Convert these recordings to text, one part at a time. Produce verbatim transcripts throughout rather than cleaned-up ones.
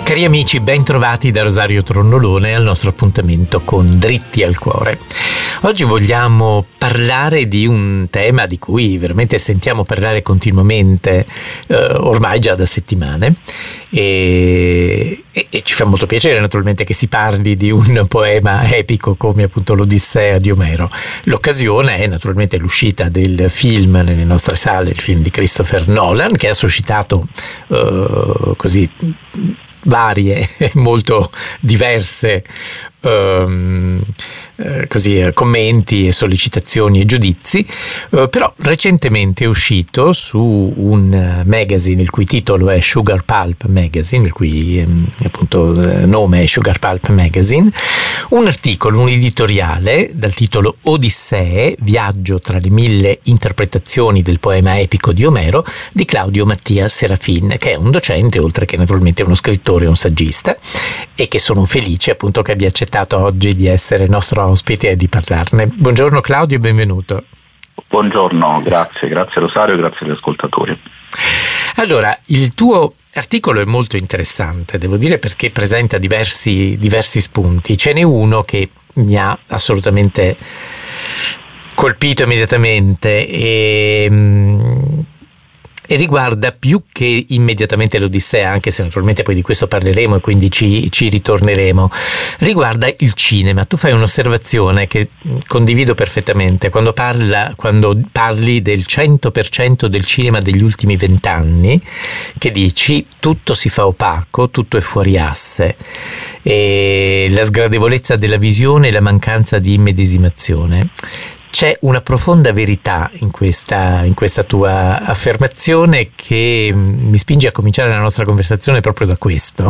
Cari amici, ben trovati da Rosario Tronnolone al nostro appuntamento con Dritti al Cuore. Oggi vogliamo parlare di un tema di cui veramente sentiamo parlare continuamente, eh, ormai già da settimane, e, e, e ci fa molto piacere naturalmente che si parli di un poema epico come appunto l'Odissea di Omero. L'occasione è naturalmente l'uscita del film nelle nostre sale, il film di Christopher Nolan, che ha suscitato eh, così varie e molto diverse um, eh, così, commenti e sollecitazioni e giudizi, uh, però recentemente è uscito su un magazine il cui titolo è Sugar Pulp Magazine, il cui um, appunto nome è Sugar Pulp Magazine, un articolo, un editoriale dal titolo Odissee, viaggio tra le mille interpretazioni del poema epico di Omero, di Claudio Mattia Serafin, che è un docente oltre che naturalmente uno scrittore e un saggista, e che sono felice appunto che abbia accettato oggi di essere nostro ospite e di parlarne. Buongiorno Claudio e benvenuto. Buongiorno, grazie, grazie Rosario, grazie agli ascoltatori. Allora, il tuo articolo è molto interessante, devo dire, perché presenta diversi, diversi spunti. Ce n'è uno che mi ha assolutamente colpito immediatamente e... e riguarda più che immediatamente l'Odissea, anche se naturalmente poi di questo parleremo e quindi ci, ci ritorneremo, riguarda il cinema. Tu fai un'osservazione che condivido perfettamente quando, parla, quando parli del cento per cento del cinema degli ultimi vent'anni, che dici tutto si fa opaco, tutto è fuori asse, e la sgradevolezza della visione e la mancanza di immedesimazione. C'è una profonda verità in questa, in questa tua affermazione che mi spinge a cominciare la nostra conversazione proprio da questo.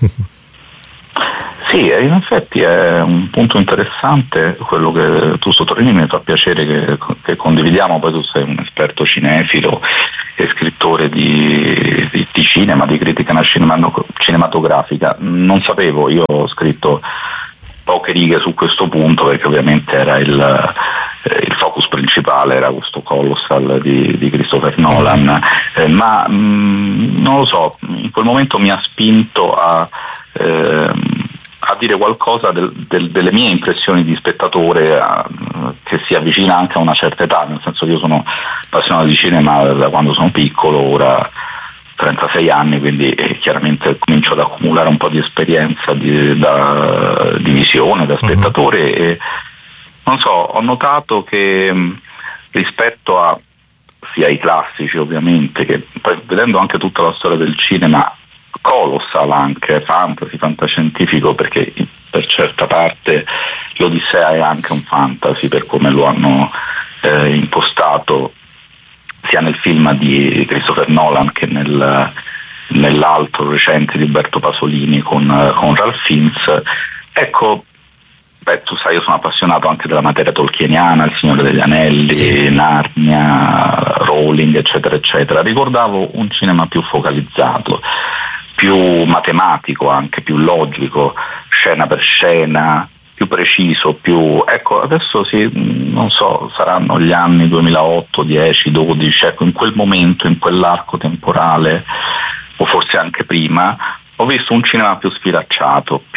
Sì, in effetti è un punto interessante quello che tu sottolinei, mi fa piacere che, che condividiamo. Poi tu sei un esperto cinefilo e scrittore di, di, di cinema, di critica cinematografica. Non sapevo, io ho scritto poche righe su questo punto perché ovviamente era il, eh, il focus principale, era questo Colossal di, di Christopher Nolan, eh, ma mh, non lo so, in quel momento mi ha spinto a, eh, a dire qualcosa del, del, delle mie impressioni di spettatore, a, che si avvicina anche a una certa età, nel senso che io sono appassionato di cinema da quando sono piccolo, ora trentasei anni, quindi eh, chiaramente comincio ad accumulare un po' di esperienza di, da, di visione, da spettatore, uh-huh. E non so, ho notato che mh, rispetto a sia i classici ovviamente, che poi vedendo anche tutta la storia del cinema, colossal anche, fantasy, fantascientifico, perché per certa parte l'Odissea è anche un fantasy per come lo hanno eh, impostato sia nel film di Christopher Nolan che nel, nell'altro recente di Umberto Pasolini con, con Ralph Fiennes. Ecco, beh, tu sai, io sono appassionato anche della materia tolkieniana, Il Signore degli Anelli, sì. Narnia, Rowling, eccetera, eccetera. Ricordavo un cinema più focalizzato, più matematico anche, più logico, scena per scena, più preciso, più... Ecco, adesso sì, non so, saranno gli anni duemilaotto, dieci, dodici, ecco, in quel momento, in quell'arco temporale, o forse anche prima, ho visto un cinema più sfilacciato,